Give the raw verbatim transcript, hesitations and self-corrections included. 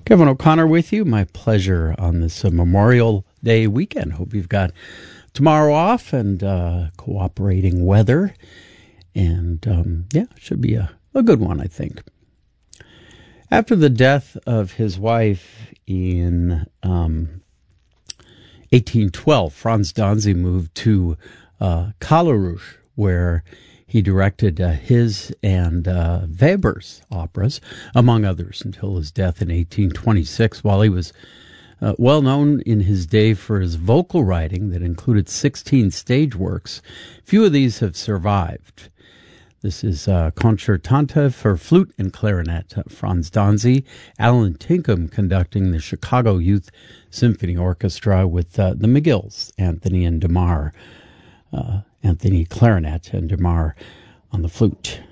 Kevin O'Connor with you. My pleasure on this uh, Memorial Day weekend. Hope you've got tomorrow off and uh, cooperating weather. And um, yeah, should be a, a good one, I think. After the death of his wife in um, eighteen twelve, Franz Danzig moved to uh, Kalleruch, where he directed uh, his and uh, Weber's operas, among others, until his death in eighteen twenty-six. While he was uh, well known in his day for his vocal writing that included sixteen stage works, few of these have survived. This is uh, Concertante for Flute and Clarinet, uh, Franz Danzig, Alan Tinkham conducting the Chicago Youth Symphony Orchestra with uh, the McGills, Anthony and DeMar. Uh, Anthony clarinet and DeMar on the flute.